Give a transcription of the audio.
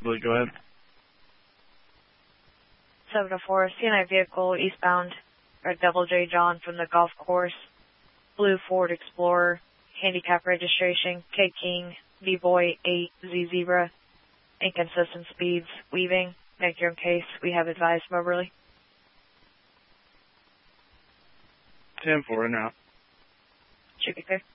possibly. Go ahead. 704, CNI vehicle eastbound, Red Devil J. John from the golf course, blue Ford Explorer, handicap registration, K King, B-Boy 8Z Zebra, inconsistent speeds, weaving, make your own case, we have advised Moberly. 10-4 now. Should be clear.